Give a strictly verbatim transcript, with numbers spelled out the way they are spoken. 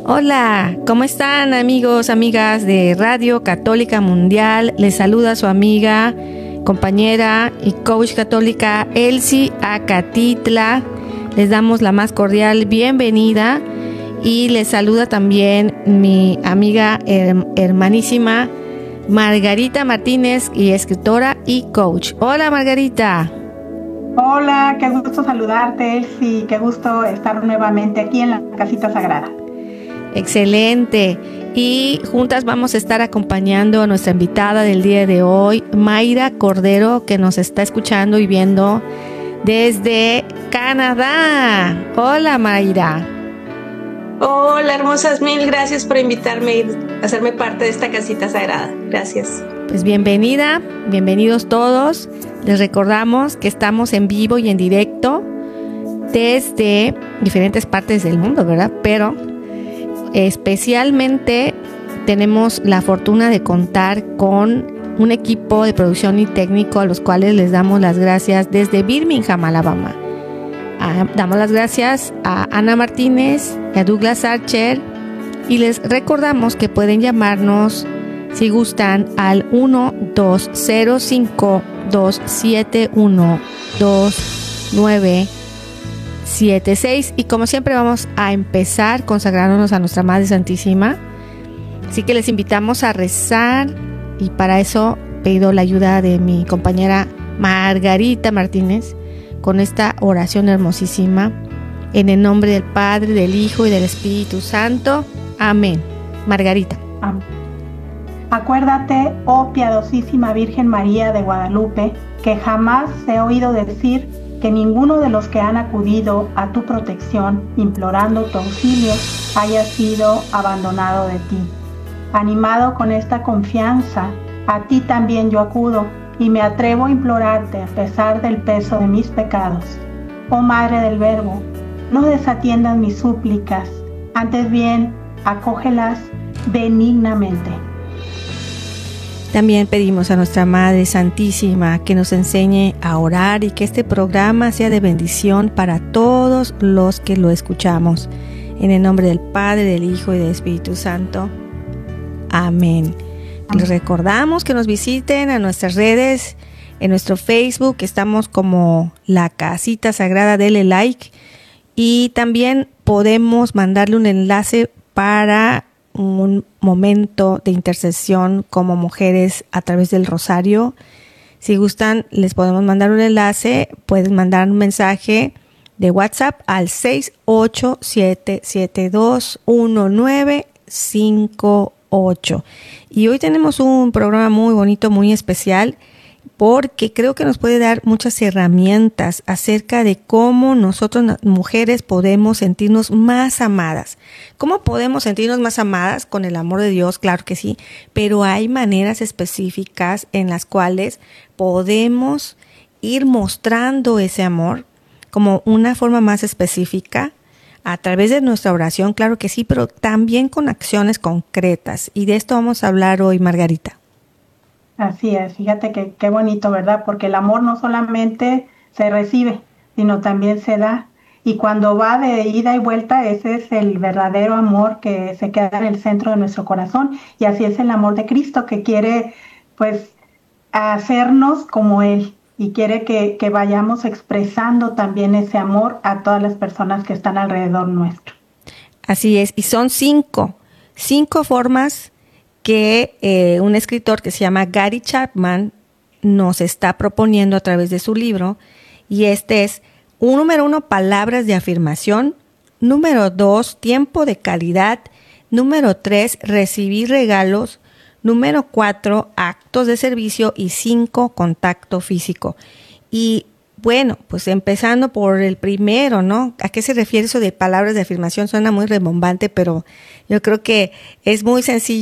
Hola, ¿cómo están amigos, amigas de Radio Católica Mundial? Les saluda su amiga, compañera y coach católica Elsie Acatitla. Les damos la más cordial bienvenida y les saluda también mi amiga her- hermanísima Margarita Martínez, y escritora y coach. Hola Margarita. Hola, qué gusto saludarte, Elsie, qué gusto estar nuevamente aquí en la Casita Sagrada. Excelente. Y juntas vamos a estar acompañando a nuestra invitada del día de hoy, Mayra Cordero, que nos está escuchando y viendo desde Canadá. Hola Mayra. Hola hermosas, mil gracias por invitarme y hacerme parte de esta Casita Sagrada. Gracias. Pues bienvenida, bienvenidos todos. Les recordamos que estamos en vivo y en directo desde diferentes partes del mundo, ¿verdad? Pero especialmente tenemos la fortuna de contar con un equipo de producción y técnico a los cuales les damos las gracias desde Birmingham, Alabama. Ah, damos las gracias a Ana Martínez y a Douglas Archer y les recordamos que pueden llamarnos si gustan al uno dos cero cinco dos siete uno dos nueve siete seis, y como siempre vamos a empezar consagrándonos a nuestra Madre Santísima, así que les invitamos a rezar, y para eso pido la ayuda de mi compañera Margarita Martínez con esta oración hermosísima. En el nombre del Padre, del Hijo y del Espíritu Santo. Amén. Margarita. Amén. Acuérdate, oh piadosísima Virgen María de Guadalupe, que jamás he oído decir que ninguno de los que han acudido a tu protección, implorando tu auxilio, haya sido abandonado de ti. Animado con esta confianza, a ti también yo acudo y me atrevo a implorarte a pesar del peso de mis pecados. Oh Madre del Verbo, no desatiendas mis súplicas, antes bien, acógelas benignamente. También pedimos a nuestra Madre Santísima que nos enseñe a orar y que este programa sea de bendición para todos los que lo escuchamos. En el nombre del Padre, del Hijo y del Espíritu Santo. Amén. Les recordamos que nos visiten a nuestras redes, en nuestro Facebook, estamos como La Casita Sagrada, denle like, y también podemos mandarle un enlace para un momento de intercesión como mujeres a través del rosario. Si gustan, les podemos mandar un enlace, pueden mandar un mensaje de WhatsApp al seis ocho siete siete dos uno nueve cinco ocho. Y hoy tenemos un programa muy bonito, muy especial, porque creo que nos puede dar muchas herramientas acerca de cómo nosotros mujeres podemos sentirnos más amadas. ¿Cómo podemos sentirnos más amadas? Con el amor de Dios, claro que sí, pero hay maneras específicas en las cuales podemos ir mostrando ese amor como una forma más específica a través de nuestra oración, claro que sí, pero también con acciones concretas. Y de esto vamos a hablar hoy, Margarita. Así es, fíjate que qué bonito, ¿verdad? Porque el amor no solamente se recibe, sino también se da. Y cuando va de ida y vuelta, ese es el verdadero amor que se queda en el centro de nuestro corazón. Y así es el amor de Cristo, que quiere, pues, hacernos como Él. Y quiere que, que vayamos expresando también ese amor a todas las personas que están alrededor nuestro. Así es, y son cinco, cinco formas que eh, un escritor que se llama Gary Chapman nos está proponiendo a través de su libro, y este es, un, número uno, palabras de afirmación, número dos, tiempo de calidad, número tres, recibir regalos, número cuatro, actos de servicio, y cinco, contacto físico. Y bueno, pues empezando por el primero, ¿no? ¿A qué se refiere eso de palabras de afirmación? Suena muy rimbombante, pero yo creo que es muy sencillo